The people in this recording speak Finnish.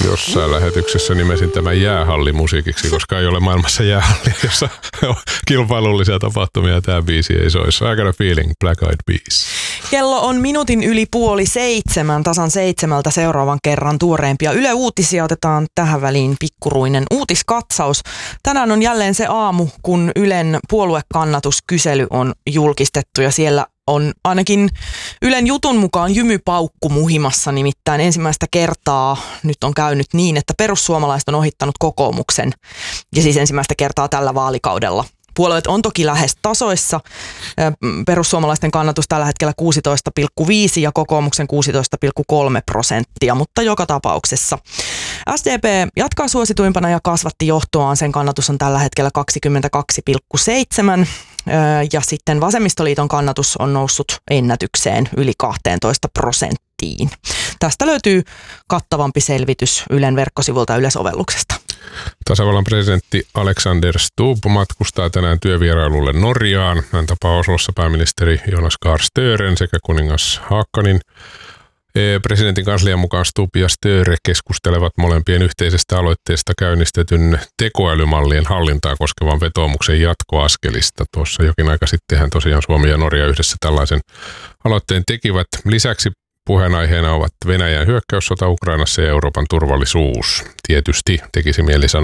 Jossain lähetyksessä nimesin tämän jäähallimusiikiksi, koska ei ole maailmassa jäähallia, jossa on kilpailullisia tapahtumia. Tämä biisi ei soisi. I got a feeling, Black Eyed Peas. Kello on minuutin yli 6:30, tasan 7 seuraavan kerran tuoreempia Yle Uutisia. Otetaan tähän väliin pikkuruinen uutiskatsaus. Tänään on jälleen se aamu, kun Ylen puoluekannatuskysely on julkistettu ja siellä on ainakin Ylen jutun mukaan jymypaukku muhimassa, nimittäin ensimmäistä kertaa nyt on käynyt niin, että perussuomalaiset on ohittanut kokoomuksen ja siis ensimmäistä kertaa tällä vaalikaudella. Puolueet on toki lähes tasoissa. Perussuomalaisten kannatus tällä hetkellä 16,5 ja kokoomuksen 16,3%, mutta joka tapauksessa. SDP jatkaa suosituimpana ja kasvatti johtoaan. Sen kannatus on tällä hetkellä 22,7 ja sitten Vasemmistoliiton kannatus on noussut ennätykseen yli 12%. Tästä löytyy kattavampi selvitys Ylen verkkosivulta ja Yle-sovelluksesta. Tasavallan presidentti Alexander Stubb matkustaa tänään työvierailulle Norjaan. Hän tapaa Oslossa pääministeri Jonas Gahr Støren sekä kuningas Haakanin. Presidentin kanslian mukaan Stubb ja Støre keskustelevat molempien yhteisestä aloitteesta käynnistetyn tekoälymallien hallintaa koskevan vetoomuksen jatkoaskelista. Tuossa jokin aika sittenhän tosiaan Suomi ja Norja yhdessä tällaisen aloitteen tekivät. Lisäksi puheenaiheena ovat Venäjän hyökkäyssota Ukrainassa ja Euroopan turvallisuus. Tietysti tekisi mieli sanoa